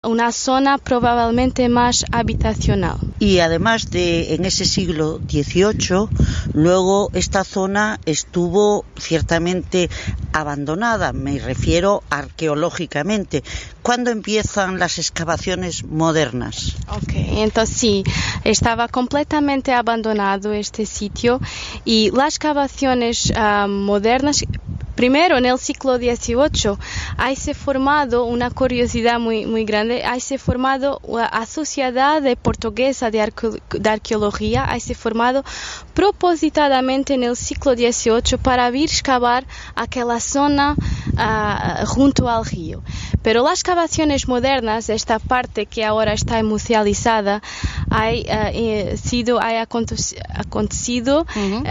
una zona probablemente más habitacional. Y además en ese siglo XVIII, luego esta zona estuvo ciertamente abandonada, me refiero arqueológicamente. ¿Cuándo empiezan las excavaciones modernas? Ok, entonces sí, estaba completamente abandonado este sitio y las excavaciones modernas. Primero, en el siglo XVIII, hay se formado una curiosidad muy grande, hay se formado a Sociedad Portuguesa de Arqueología, hay se formado propositadamente en el siglo XVIII para vir excavar aquella zona junto al río. Pero las excavaciones modernas, esta parte que ahora está musealizada, ha acontecido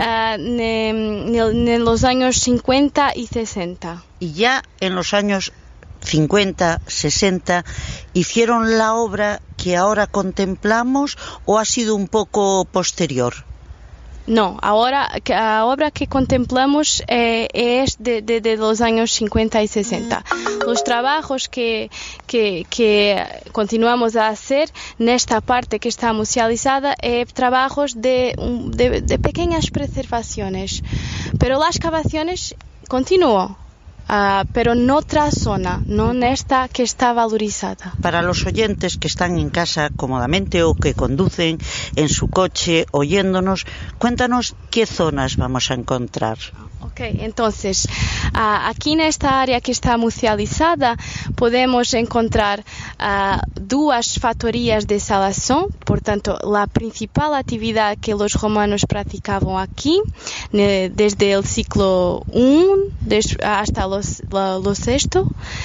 en los años 50 y 60. Y ya en los años 50, 60, ¿hicieron la obra que ahora contemplamos o ha sido un poco posterior? No, ahora la obra que contemplamos es de los años 50 y 60. Los trabajos que continuamos a hacer en esta parte que está musealizada trabajos de pequeñas preservaciones, pero las excavaciones continúan. Pero en otra zona, no en esta que está valorizada. Para los oyentes que están en casa cómodamente o que conducen en su coche oyéndonos, cuéntanos qué zonas vamos a encontrar. Ok, entonces, aquí en esta área que está musealizada podemos encontrar dos factorías de salación, por tanto, la principal actividad que los romanos practicaban aquí, desde el siglo I hasta los VI.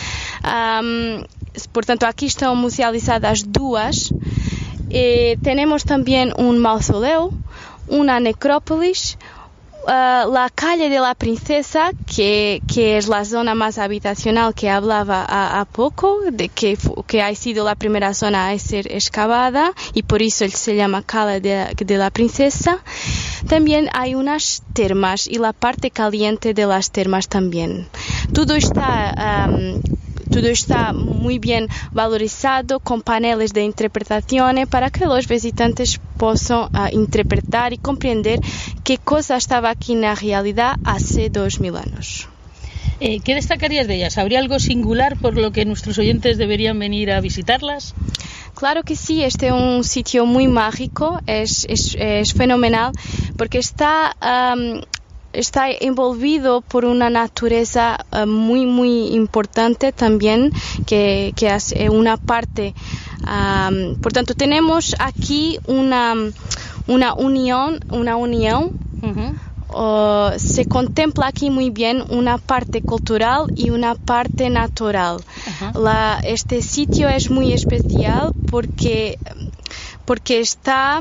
Por tanto, aquí están musealizadas dos. Tenemos también un mausoleo, una necrópolis, la calle de la Princesa, que es la zona más habitacional que hablaba a poco, de que ha sido la primera zona a ser excavada y por eso se llama calle de la Princesa. También hay unas termas y la parte caliente de las termas también. Todo está muy bien valorizado con paneles de interpretación para que los visitantes puedan interpretar y comprender qué cosa estaba aquí en la realidad hace 2000 años. ¿Qué destacarías de ellas? ¿Habría algo singular por lo que nuestros oyentes deberían venir a visitarlas? Claro que sí, este es un sitio muy mágico, es fenomenal porque está envolvido por una naturaleza muy importante también, que es una parte. Por tanto, tenemos aquí una unión. Se contempla aquí muy bien una parte cultural y una parte natural. Este sitio es muy especial porque está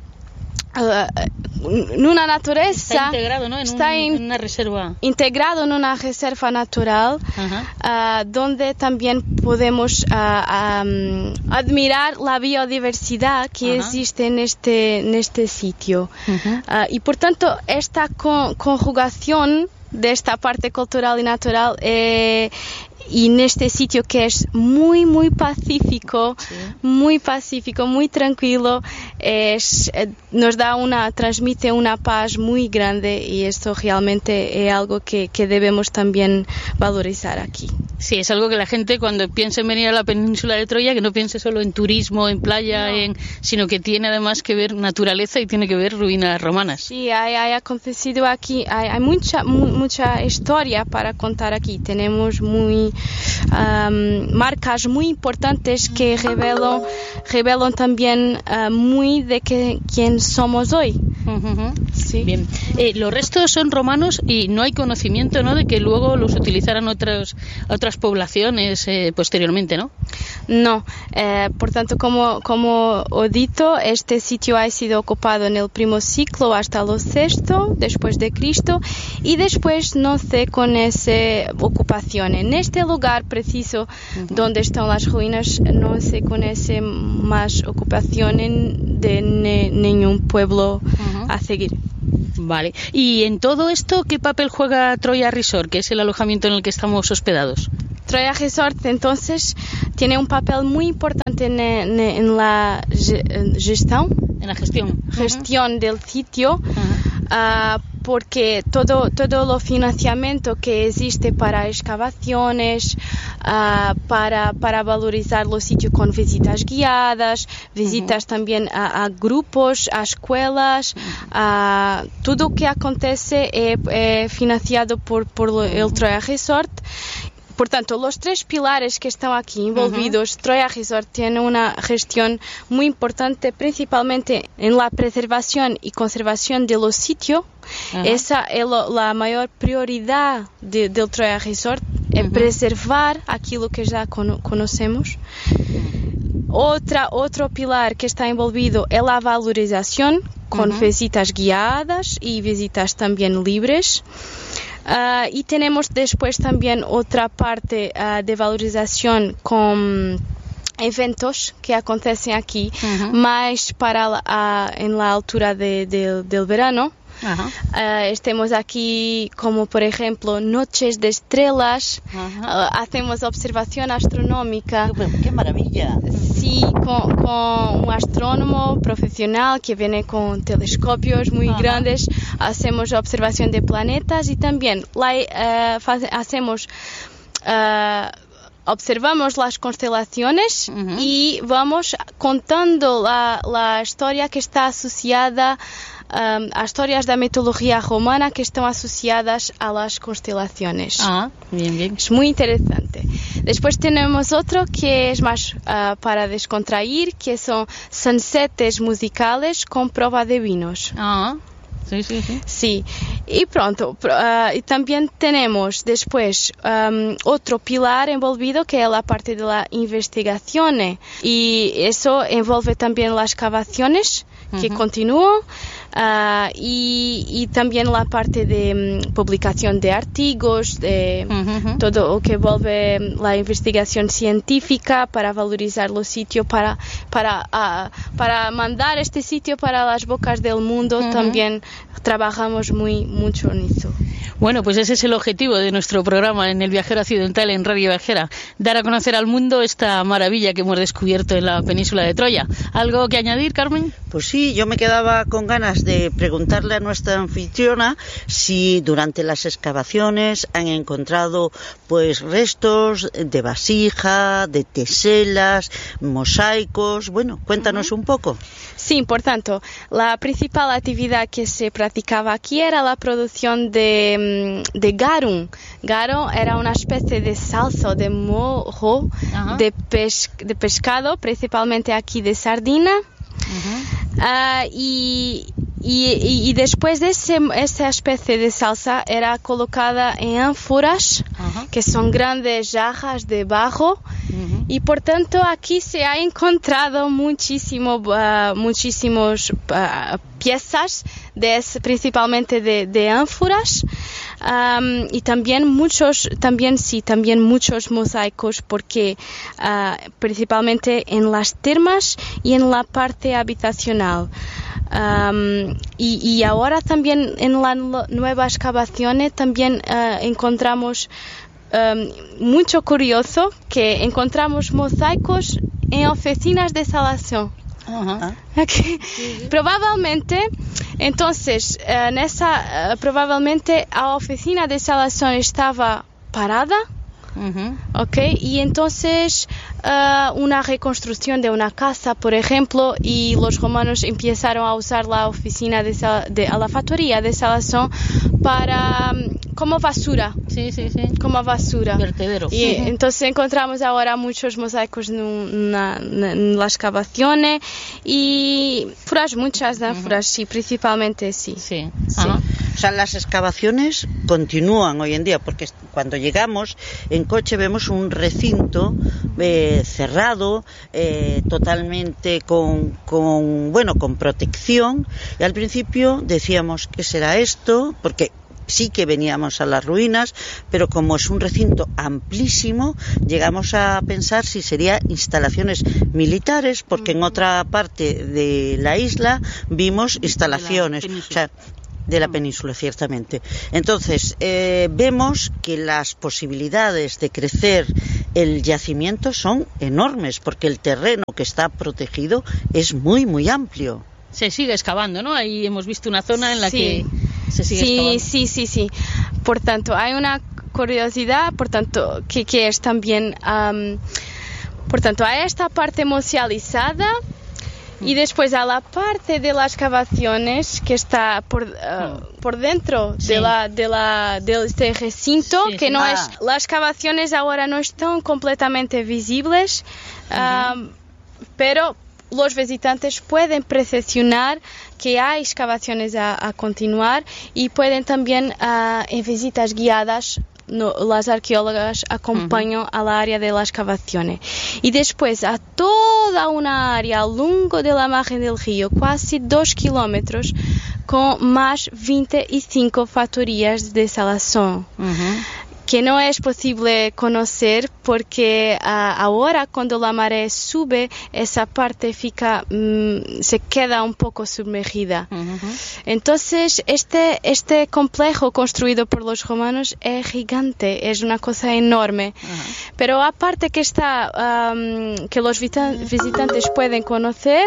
en una naturaleza, está integrado, ¿no? en una reserva. Integrado en una reserva natural, donde también podemos admirar la biodiversidad que existe en este sitio. Y por tanto, esta conjugación de esta parte cultural y natural y en este sitio que es muy pacífico, muy tranquilo, transmite una paz muy grande y esto realmente es algo que debemos también valorizar aquí. Sí, es algo que la gente cuando piense en venir a la península de Troya, que no piense solo en turismo, en playa, sino que tiene además que ver naturaleza y tiene que ver ruinas romanas. Sí, hay acontecido aquí, hay mucha historia para contar aquí. Tenemos marcas muy importantes que revelan también muy de quién somos hoy. Sí. Bien. Los restos son romanos y no hay conocimiento, ¿no?, de que luego los utilizaran otras poblaciones posteriormente, ¿no? No. Por tanto, como he dicho, este sitio ha sido ocupado en el primer siglo hasta los VI después de Cristo y después no sé con esa ocupación. En este lugar preciso donde están las ruinas no se conoce más ocupación de ningún pueblo a seguir. Vale. ¿Y en todo esto qué papel juega Troya Resort, que es el alojamiento en el que estamos hospedados? Troya Resort entonces tiene un papel muy importante en la gestión. En la gestión Del sitio, porque todo lo financiamiento que existe para excavaciones, para valorizar los sitios con visitas guiadas, visitas también a grupos, a escuelas, todo que acontece es financiado por el Troya Resort. Portanto, los 3 pilares que están aquí envolvidos, Troya Resort tiene una gestión muy importante, principalmente en la preservación y conservación de los sitios. Esa es la mayor prioridad del Troya Resort, es preservar aquello que ya conocemos. Otro pilar que está envolvido es la valorización, con visitas guiadas y visitas también libres. Y tenemos después también otra parte de valorización con eventos que acontecen aquí, más en la altura del verano. Estemos aquí como por ejemplo noches de estrellas, hacemos observación astronómica. ¡Qué maravilla! Sí, con un astrónomo profesional que viene con telescopios muy grandes, hacemos observación de planetas y también observamos las constelaciones y vamos contando la historia que está asociada a historias de mitología romana que están asociadas a las constelaciones. Bien. Es muy interesante. Después tenemos otro que es más para descontrair, que son sunsets musicales con prueba de vinos. Sí. Y pronto, y también tenemos después otro pilar envolvido que es la parte de la investigación, y eso envolve también las excavaciones que continúan, y también la parte de publicación de artículos, de todo lo que envolve la investigación científica para valorizar los sitios, para mandar este sitio para las bocas del mundo. También trabajamos mucho en eso. Bueno, pues ese es el objetivo de nuestro programa en El Viajero Accidental en Radio Viajera, dar a conocer al mundo esta maravilla que hemos descubierto en la península de Troya. ¿Algo que añadir, Carmen? Pues sí, yo me quedaba con ganas de preguntarle a nuestra anfitriona si durante las excavaciones han encontrado pues restos de vasija, de teselas, mosaicos. Bueno, cuéntanos un poco. Sí, por tanto, la principal actividad que se practicaba aquí era la producción de garum. Garum era una especie de salsa de mojo de pescado, principalmente aquí de sardina. Y después de esa especie de salsa era colocada en ánforas, que son grandes jarras de barro, y por tanto aquí se ha encontrado muchísimos piezas principalmente de ánforas, y también muchos mosaicos, porque principalmente en las termas y en la parte habitacional. Y ahora también en la nueva excavación también encontramos mucho curioso, que encontramos mosaicos en oficinas de instalación. Okay. Probablemente, entonces, probablemente la oficina de instalación estaba parada. Y entonces una reconstrucción de una casa, por ejemplo, y los romanos empezaron a usar la oficina a la factoría de instalación como basura. Como basura. Vertedero. Y entonces encontramos ahora muchos mosaicos en las excavaciones y muchas ánforas, sí, principalmente sí. O sea, las excavaciones continúan hoy en día, porque cuando llegamos en coche vemos un recinto cerrado, totalmente con protección, y al principio decíamos, ¿qué será esto? Porque sí que veníamos a las ruinas, pero como es un recinto amplísimo, llegamos a pensar si sería instalaciones militares, porque en otra parte de la isla vimos instalaciones. O sea, de la península, ciertamente. Entonces, vemos que las posibilidades de crecer el yacimiento son enormes, porque el terreno que está protegido es muy, muy amplio. Se sigue excavando, ¿no? Ahí hemos visto una zona en la Sí. que se sigue excavando. Sí. Por tanto, hay una curiosidad, por tanto, que es también, por tanto, hay esta parte musealizada. Y después a la parte de las excavaciones que está por dentro Sí. de este recinto, Sí, que sí. no es, las excavaciones ahora no están completamente visibles, pero los visitantes pueden percepcionar que hay excavaciones a continuar y pueden también en visitas guiadas. Las arqueólogas acompañan a la área de las excavaciones y después a toda una área a lo largo de la margen del río, casi 2 kilómetros, con más 25 factorías de salación. Que no es posible conocer porque ahora cuando la marea sube esa parte se queda un poco sumergida. Entonces este complejo construido por los romanos es gigante, es una cosa enorme. Pero aparte que que los visitantes pueden conocer,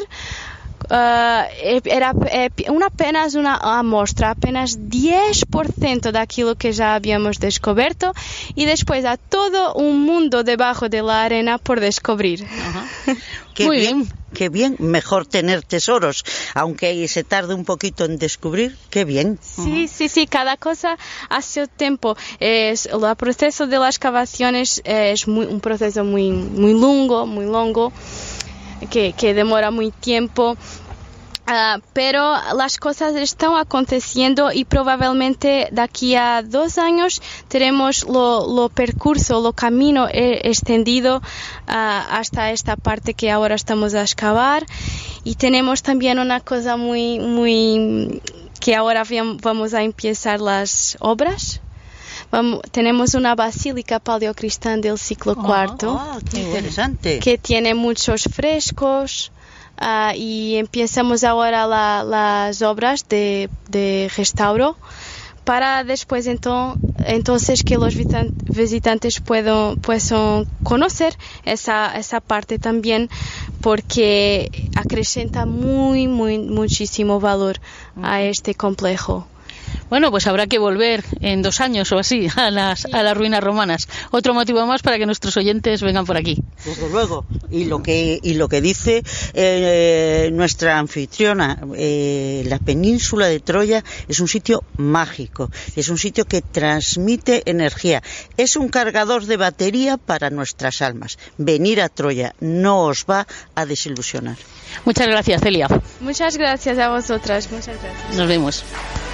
era apenas una muestra, apenas 10% de aquello que ya habíamos descubierto y después a todo un mundo debajo de la arena por descubrir. Muy bien. Qué bien, mejor tener tesoros, aunque se tarde un poquito en descubrir, qué bien. Sí, cada cosa a su tiempo. El proceso de las excavaciones es un proceso muy longo, que demora muy tiempo. Pero las cosas están aconteciendo y probablemente de aquí a 2 años tenemos lo camino extendido hasta esta parte que ahora estamos a excavar. Y tenemos también una cosa muy que ahora vamos a empezar las obras. Tenemos una basílica paleocristiana del siglo IV. Qué interesante. Que tiene muchos frescos. Y empezamos ahora las obras de restauro para después entonces que los visitantes puedan conocer esa parte también, porque acrescenta muchísimo valor a este complejo. Bueno, pues habrá que volver en 2 años o así a las ruinas romanas. Otro motivo más para que nuestros oyentes vengan por aquí. Desde luego. Y lo que dice nuestra anfitriona, la península de Troya es un sitio mágico, es un sitio que transmite energía, es un cargador de batería para nuestras almas. Venir a Troya no os va a desilusionar. Muchas gracias, Celia. Muchas gracias a vosotras. Muchas gracias. Nos vemos.